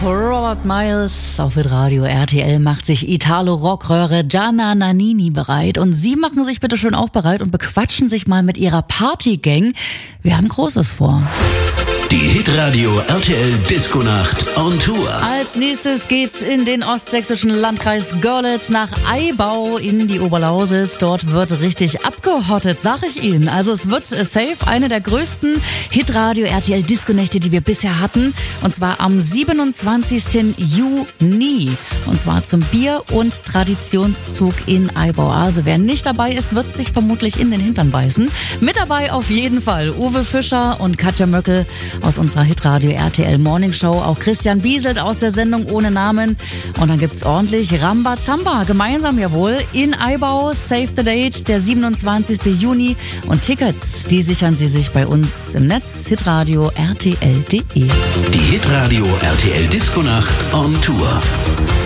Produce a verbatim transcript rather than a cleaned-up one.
Robert Miles auf Hitradio R T L macht sich Italo-Rockröhre Gianna Nannini bereit. Und Sie machen sich bitte schön auch bereit und bequatschen sich mal mit Ihrer Partygang. Wir haben Großes vor. Die Hitradio R T L Disco-Nacht on Tour. Als nächstes geht's in den ostsächsischen Landkreis Görlitz nach Aibau in die Oberlausitz. Dort wird richtig abgehottet, sag ich Ihnen. Also es wird safe eine der größten Hitradio R T L Disco-Nächte, die wir bisher hatten. Und zwar am siebenundzwanzigsten Juni. Und zwar zum Bier- und Traditionszug in Aibau. Also wer nicht dabei ist, wird sich vermutlich in den Hintern beißen. Mit dabei auf jeden Fall Uwe Fischer und Katja Möckel aus unserer Hitradio R T L Morning Show, auch Christian Bieselt aus der Sendung Ohne Namen. Und dann gibt's ordentlich Rambazamba, gemeinsam jawohl, in Aibau. Save the date, der siebenundzwanzigsten Juni. Und Tickets, die sichern Sie sich bei uns im Netz, hitradio R T L punkt de. Die Hitradio R T L Disco-Nacht on Tour.